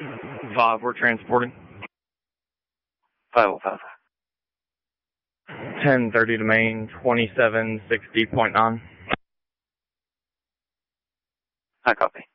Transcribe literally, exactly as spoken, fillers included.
Five, we're transporting. five oh five. ten thirty to main, twenty-seven sixty point nine. I copy.